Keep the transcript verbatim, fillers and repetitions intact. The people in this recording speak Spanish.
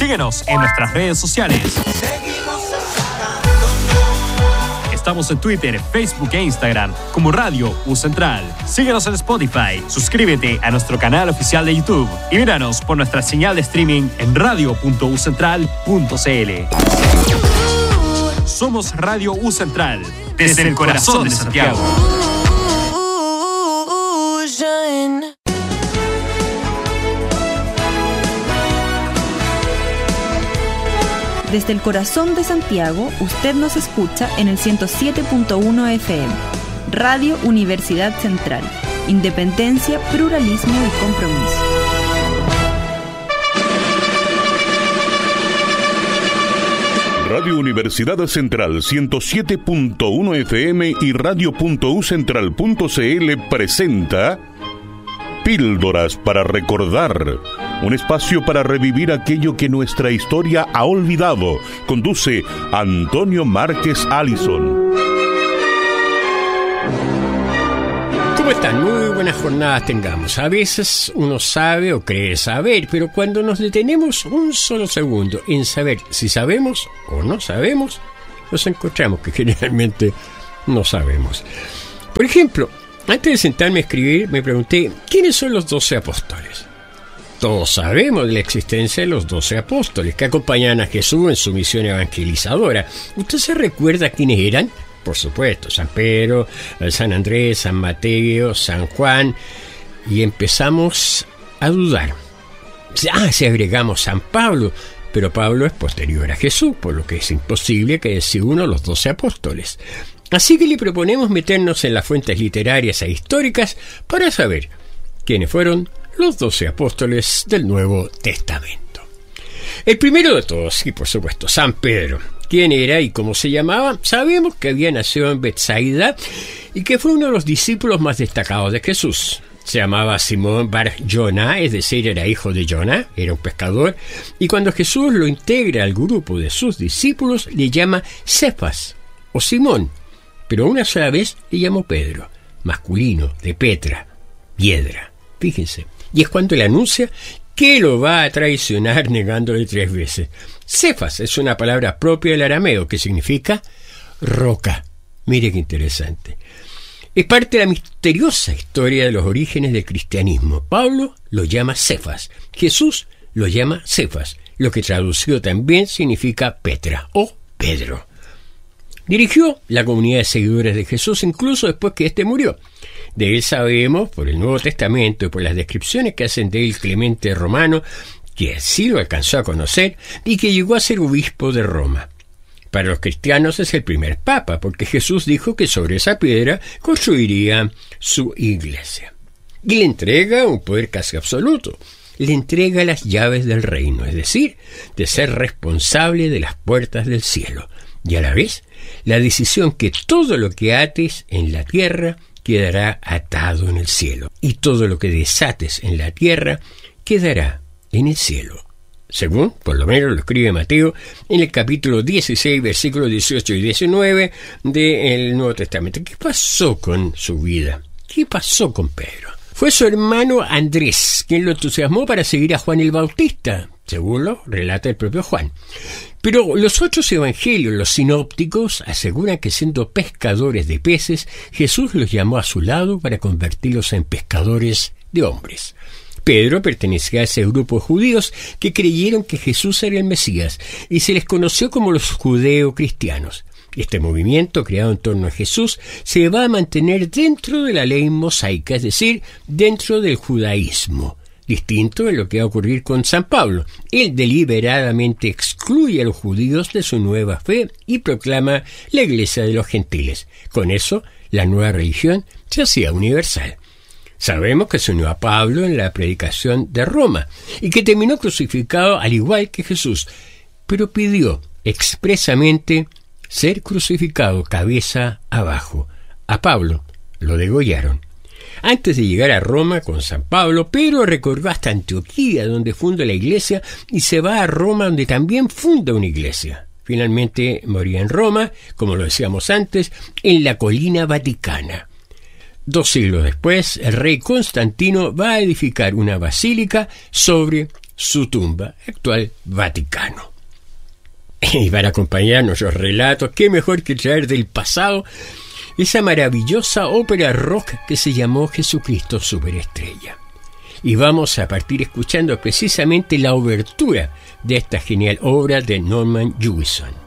Síguenos en nuestras redes sociales. Estamos en Twitter, Facebook e Instagram como Radio U Central. Síguenos en Spotify, suscríbete a nuestro canal oficial de YouTube y míranos por nuestra señal de streaming en radio punto u central punto c l. Somos Radio U Central, desde el corazón de Santiago. Desde el corazón de Santiago, usted nos escucha en el ciento siete punto uno F M. Radio Universidad Central. Independencia, pluralismo y compromiso. Radio Universidad Central ciento siete punto uno F M y radio punto u central punto c l presenta Píldoras para recordar, un espacio para revivir aquello que nuestra historia ha olvidado. Conduce Antonio Márquez Allison. ¿Cómo están? Muy buenas jornadas tengamos. A veces uno sabe o cree saber, pero cuando nos detenemos un solo segundo en saber si sabemos o no sabemos, nos encontramos que generalmente no sabemos. Por ejemplo, antes de sentarme a escribir, me pregunté, ¿quiénes son los doce apóstoles? Todos sabemos de la existencia de los doce apóstoles que acompañaban a Jesús en su misión evangelizadora. ¿Usted se recuerda quiénes eran? Por supuesto, San Pedro, San Andrés, San Mateo, San Juan. Y empezamos a dudar. Ah, si agregamos San Pablo, pero Pablo es posterior a Jesús, por lo que es imposible que sea uno de los doce apóstoles. Así que le proponemos meternos en las fuentes literarias e históricas para saber quiénes fueron los doce apóstoles del Nuevo Testamento. El primero de todos, y por supuesto, San Pedro. ¿Quién era y cómo se llamaba? Sabemos que había nacido en Betsaida y que fue uno de los discípulos más destacados de Jesús. Se llamaba Simón Bar Jonah, es decir, era hijo de Jonah, era un pescador, y cuando Jesús lo integra al grupo de sus discípulos, le llama Cefas o Simón. Pero una sola vez le llamó Pedro, masculino, de Petra, piedra. Fíjense. Y es cuando le anuncia que lo va a traicionar negándole tres veces. Cefas es una palabra propia del arameo que significa roca. Mire qué interesante. Es parte de la misteriosa historia de los orígenes del cristianismo. Pablo lo llama Cefas. Jesús lo llama Cefas, lo que traducido también significa Petra o Pedro. Dirigió la comunidad de seguidores de Jesús incluso después que éste murió. De él sabemos, por el Nuevo Testamento y por las descripciones que hacen de él Clemente Romano, que así lo alcanzó a conocer y que llegó a ser obispo de Roma. Para los cristianos es el primer papa, porque Jesús dijo que sobre esa piedra construiría su iglesia. Y le entrega un poder casi absoluto. Le entrega las llaves del reino, es decir, de ser responsable de las puertas del cielo. Y a la vez, la decisión que todo lo que ates en la tierra quedará atado en el cielo, y todo lo que desates en la tierra quedará en el cielo. Según, por lo menos lo escribe Mateo en el capítulo dieciséis, versículos dieciocho y diecinueve del Nuevo Testamento. ¿Qué pasó con su vida? ¿Qué pasó con Pedro? Fue su hermano Andrés quien lo entusiasmó para seguir a Juan el Bautista, según lo relata el propio Juan. Pero los otros evangelios, los sinópticos, aseguran que siendo pescadores de peces, Jesús los llamó a su lado para convertirlos en pescadores de hombres. Pedro pertenecía a ese grupo de judíos que creyeron que Jesús era el Mesías y se les conoció como los judeo-cristianos. Este movimiento, creado en torno a Jesús, se va a mantener dentro de la ley mosaica, es decir, dentro del judaísmo. Distinto de lo que va a ocurrir con San Pablo. Él deliberadamente excluye a los judíos de su nueva fe y proclama la iglesia de los gentiles. Con eso, la nueva religión se hacía universal. Sabemos que se unió a Pablo en la predicación de Roma y que terminó crucificado al igual que Jesús, pero pidió expresamente ser crucificado cabeza abajo. A Pablo lo degollaron. Antes de llegar a Roma con San Pablo, Pedro recorrió hasta Antioquía, donde funda la iglesia, y se va a Roma, donde también funda una iglesia. Finalmente moría en Roma, como lo decíamos antes, en la colina vaticana. Dos siglos después, el rey Constantino va a edificar una basílica sobre su tumba, actual Vaticano. Y para acompañar nuestros relatos, qué mejor que traer del pasado esa maravillosa ópera rock que se llamó Jesucristo Superestrella. Y vamos a partir escuchando precisamente la obertura de esta genial obra de Norman Jewison.